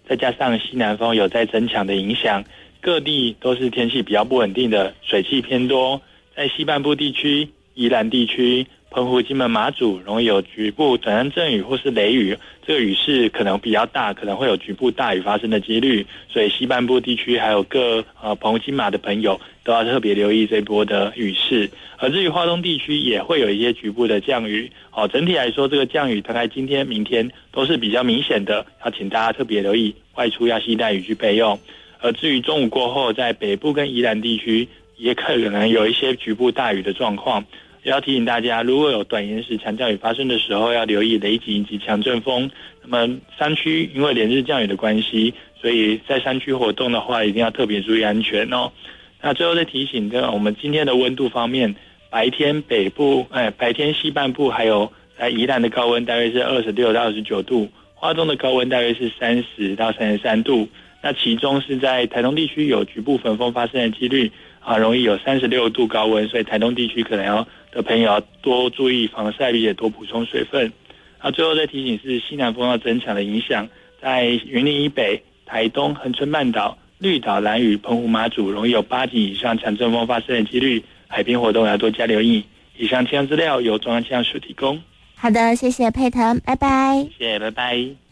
再加上西南风有在增强的影响，各地都是天气比较不稳定的，水汽偏多。在西半部地区、宜兰地区、澎湖、金门、马祖容易有局部短暂阵雨或是雷雨，这个雨势可能比较大，可能会有局部大雨发生的几率，所以西半部地区还有各澎湖金马的朋友都要特别留意这波的雨势。而至于花东地区也会有一些局部的降雨，整体来说这个降雨大概今天明天都是比较明显的，要请大家特别留意，外出要携带雨具备用。而至于中午过后，在北部跟宜兰地区也可能有一些局部大雨的状况，也要提醒大家，如果有短延时强降雨发生的时候，要留意雷击以及强阵风。那么山区因为连日降雨的关系，所以在山区活动的话，一定要特别注意安全哦。那最后再提醒我们今天的温度方面，白天白天西半部还有在宜兰的高温大约是26到29度，花东的高温大约是30到33度。那其中是在台东地区有局部焚风发生的几率容易有36度高温，所以台东地区可能的朋友要多注意防晒，并且多补充水分。最后再提醒是西南风要增强的影响，在云林以北、台东、恒春半岛、绿岛、兰屿、澎湖、马祖容易有8级以上强阵风发生的几率，海边活动要多加留意。以上气象资料由中央气象署提供。 好的，谢谢佩腾，拜拜。 谢谢，拜拜。